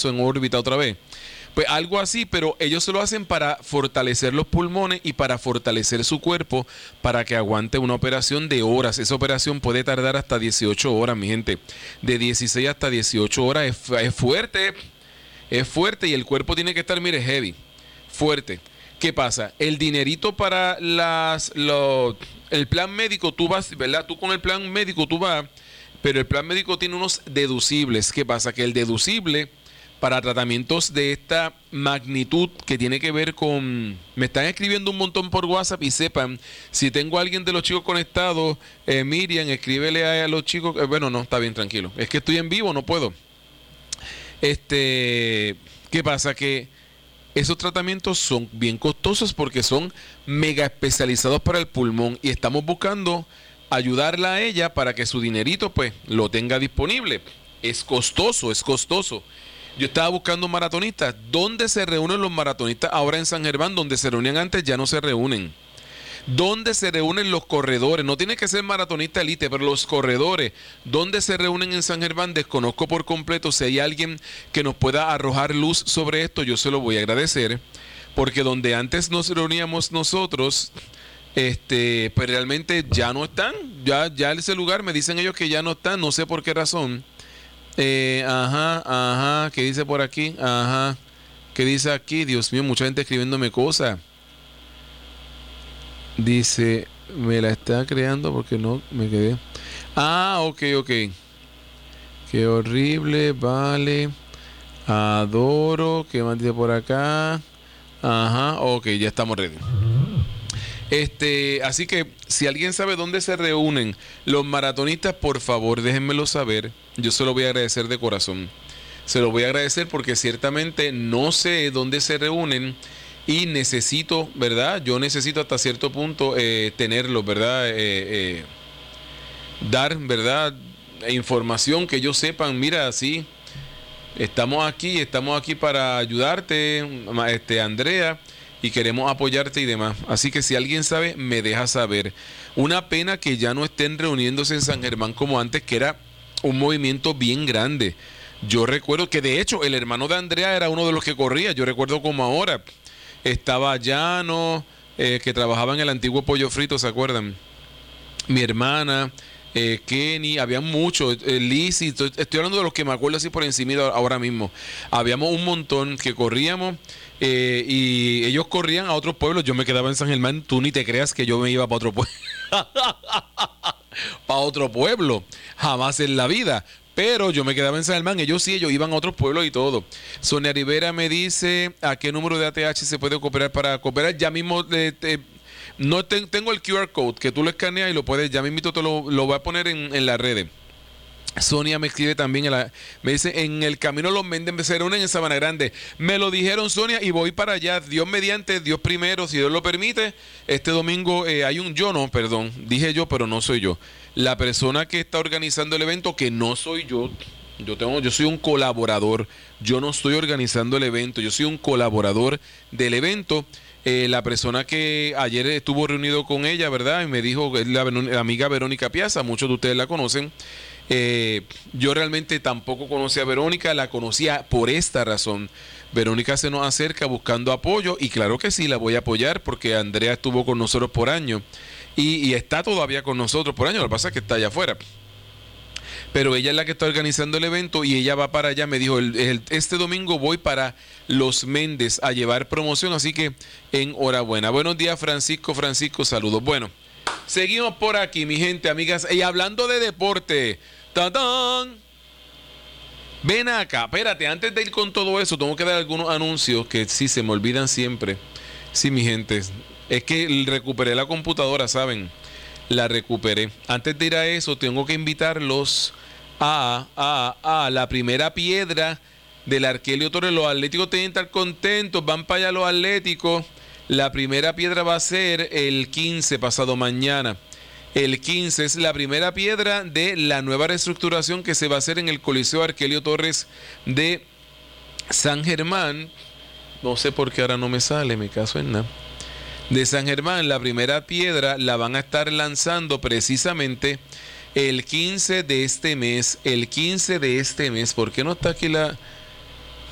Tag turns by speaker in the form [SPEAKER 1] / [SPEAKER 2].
[SPEAKER 1] eso en órbita otra vez. Pues algo así, pero ellos se lo hacen para fortalecer los pulmones y para fortalecer su cuerpo para que aguante una operación de horas. Esa operación puede tardar hasta 18 horas, mi gente. De 16 hasta 18 horas es fuerte. Es fuerte y el cuerpo tiene que estar, mire, heavy. Fuerte. ¿Qué pasa? El dinerito para el plan médico, tú vas, ¿verdad? Tú con el plan médico tú vas, pero el plan médico tiene unos deducibles. ¿Qué pasa? Que el deducible para tratamientos de esta magnitud que tiene que ver con... Me están escribiendo un montón por WhatsApp y sepan, si tengo a alguien de los chicos conectados, Miriam, escríbele a los chicos... bueno, no, está bien, tranquilo. Es que estoy en vivo, no puedo. ¿Qué pasa? Que esos tratamientos son bien costosos porque son mega especializados para el pulmón y estamos buscando ayudarla a ella para que su dinerito pues lo tenga disponible. Es costoso, es costoso. Yo estaba buscando maratonistas. ¿Dónde se reúnen los maratonistas ahora en San Germán? Donde se reunían antes ya no se reúnen. ¿Dónde se reúnen los corredores? No tiene que ser maratonista elite, pero los corredores. ¿Dónde se reúnen en San Germán? Desconozco por completo. Si hay alguien que nos pueda arrojar luz sobre esto, yo se lo voy a agradecer. Porque donde antes nos reuníamos nosotros, pues realmente ya no están. Ya ese lugar me dicen ellos que ya no están. No sé por qué razón. ¿Qué dice por aquí? ¿Qué dice aquí? Dios mío, mucha gente escribiéndome cosas. Dice, me la está creando porque no me quedé. Ok. Qué horrible, vale. Adoro. ¿Qué más dice por acá? Ok, ya estamos ready. Así que si alguien sabe dónde se reúnen los maratonistas, por favor déjenmelo saber. Yo se lo voy a agradecer de corazón. Se lo voy a agradecer porque ciertamente no sé dónde se reúnen y necesito, ¿verdad? Yo necesito hasta cierto punto tenerlos, ¿verdad? Dar, ¿verdad? Información que ellos sepan, mira, sí, estamos aquí para ayudarte, Andrea, y queremos apoyarte y demás. Así que si alguien sabe, me deja saber. Una pena que ya no estén reuniéndose en San Germán como antes, que era un movimiento bien grande. Yo recuerdo que de hecho el hermano de Andrea era uno de los que corría. Yo recuerdo como ahora estaba Llano, que trabajaba en el antiguo Pollo Frito, ¿se acuerdan? Mi hermana, Kenny, había muchos, Lizzy, estoy hablando de los que me acuerdo así por encima ahora mismo. Habíamos un montón que corríamos y ellos corrían a otros pueblos. Yo me quedaba en San Germán, tú ni te creas que yo me iba para otro pueblo. Para otro pueblo, jamás en la vida. Pero yo me quedaba en San Germán, ellos iban a otros pueblos y todo. Sonia Rivera me dice a qué número de ATH se puede cooperar para cooperar. Ya mismo tengo el QR code que tú lo escaneas y lo puedes, ya mismo te lo voy a poner en las redes. Sonia me escribe también, me dice, en el camino los Méndez se reúnen en Sabana Grande. Me lo dijeron, Sonia, y voy para allá. Dios mediante, Dios primero, si Dios lo permite. Este domingo dije yo, pero no soy yo. La persona que está organizando el evento, que no soy yo, yo soy un colaborador. Yo no estoy organizando el evento, yo soy un colaborador del evento. La persona que ayer estuvo reunido con ella, ¿verdad? Y me dijo, es la amiga Verónica Piazza, muchos de ustedes la conocen. Yo realmente tampoco conocí a Verónica, la conocía por esta razón. Verónica se nos acerca buscando apoyo y claro que sí, la voy a apoyar porque Andrea estuvo con nosotros por año y está todavía con nosotros por año, lo que pasa es que está allá afuera. Pero ella es la que está organizando el evento y ella va para allá. Me dijo, este domingo voy para Los Méndez a llevar promoción, así que enhorabuena. Buenos días, Francisco, saludos. Bueno, seguimos por aquí, mi gente, amigas. Y hablando de deporte, ¡tatán! Ven acá, espérate, antes de ir con todo eso, tengo que dar algunos anuncios que sí se me olvidan siempre. Sí, mi gente, es que recuperé la computadora, ¿saben? La recuperé. Antes de ir a eso, tengo que invitarlos a la primera piedra del Arkelio Torres. Los atléticos tienen que estar contentos, van para allá los atléticos. La primera piedra va a ser el 15, pasado mañana. El 15 es la primera piedra de la nueva reestructuración que se va a hacer en el Coliseo Arkelio Torres de San Germán. No sé por qué ahora no me sale, me caso en nada. De San Germán, la primera piedra la van a estar lanzando precisamente el 15 de este mes. El 15 de este mes. ¿Por qué no está aquí